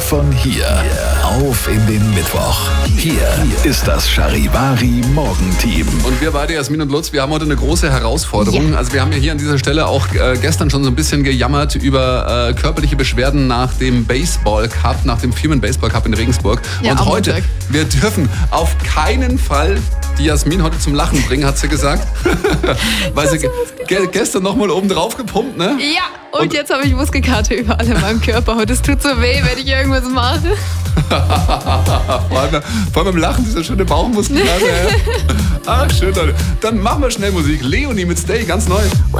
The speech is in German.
von hier auf in den Mittwoch. Hier ist das Charivari Morgenteam. Und wir beide, Jasmin und Lutz, wir haben heute eine große Herausforderung. Ja. Also wir haben ja hier an dieser Stelle auch gestern schon so ein bisschen gejammert über körperliche Beschwerden nach dem Baseball Cup, nach dem Firmen Baseball Cup in Regensburg. Ja, und am heute, Montag. wir dürfen auf keinen Fall die Jasmin heute zum Lachen bringen, hat sie gesagt. Weil sie gestern nochmal oben drauf gepumpt, ne? Ja, und jetzt habe ich Muskelkater überall in meinem Körper. Und es tut so weh, wenn ich irgendwas mache. Vor allem beim Lachen, dieser schöne Bauchmuskelkater. Ach, schön, Leute. Dann machen wir schnell Musik. Leonie mit Stay, ganz neu.